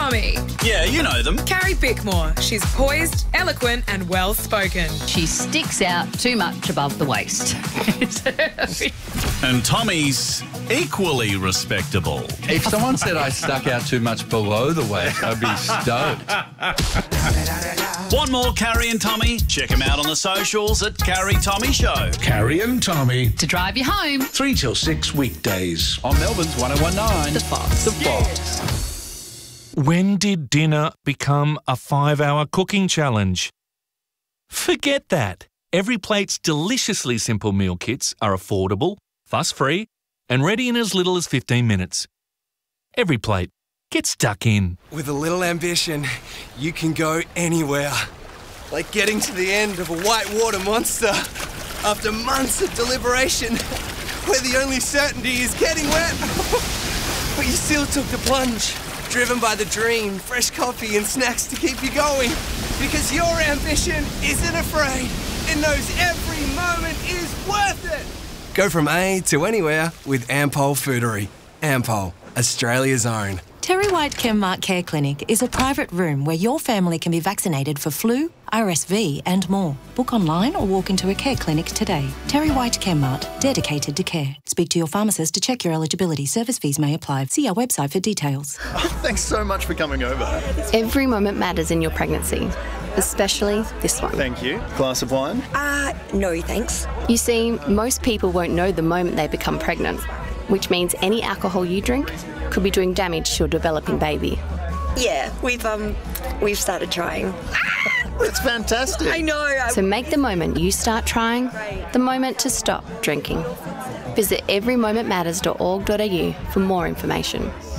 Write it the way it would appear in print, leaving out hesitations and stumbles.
Tommy. Yeah, you know them. Carrie Bickmore. She's poised, eloquent and well-spoken. She sticks out too much above the waist. And Tommy's equally respectable. If someone said I stuck out too much below the waist, I'd be stoked. Want more Carrie and Tommy? Check them out on the socials at Carrie Tommy Show. Carrie and Tommy, To drive you home. 3 till 6 weekdays. On Melbourne's 1019. The Fox. The Fox. When did dinner become a 5-hour cooking challenge? Forget that. Every Plate's deliciously simple meal kits are affordable, fuss-free, and ready in as little as 15 minutes. Every Plate. Get stuck in. With a little ambition, you can go anywhere. Like getting to the end of a whitewater monster after months of deliberation, where the only certainty is getting wet. But you still took the plunge, driven by the dream, fresh coffee and snacks to keep you going. Because your ambition isn't afraid. It knows every moment is worth it. Go from A to anywhere with Ampol Foodery. Ampol, Australia's own. Terry White Chemmart Care Clinic is a private room where your family can be vaccinated for flu, RSV and more. Book online or walk into a care clinic today. Terry White Chemmart, dedicated to care. Speak to your pharmacist to check your eligibility. Service fees may apply. See our website for details. Thanks so much for coming over. Every moment matters in your pregnancy, especially this one. Thank you. Glass of wine? No, thanks. You see, most people won't know the moment they become pregnant, which means any alcohol you drink could be doing damage to your developing baby. Yeah, we've started trying. That's fantastic. I know. So make the moment you start trying the moment to stop drinking. Visit everymomentmatters.org.au for more information.